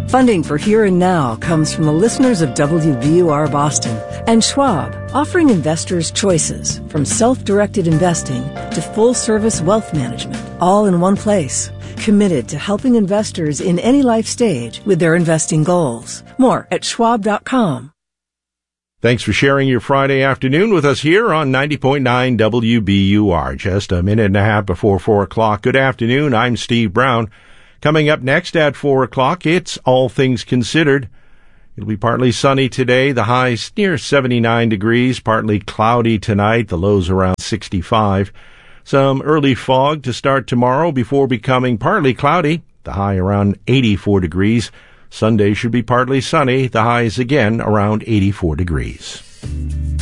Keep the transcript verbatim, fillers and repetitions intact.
Funding for Here and Now comes from the listeners of W B U R Boston and Schwab, offering investors choices from self-directed investing to full-service wealth management, all in one place. Committed to helping investors in any life stage with their investing goals. More at schwab dot com. Thanks for sharing your Friday afternoon with us here on ninety point nine W B U R. Just a minute and a half before four o'clock. Good afternoon. I'm Steve Brown. Coming up next at four o'clock, it's All Things Considered. It'll be partly sunny today. The high's near seventy-nine degrees. Partly cloudy tonight. The lows around sixty-five. Some early fog to start tomorrow before becoming partly cloudy. The high around eighty-four degrees. Sunday should be partly sunny. The highs again around eighty-four degrees.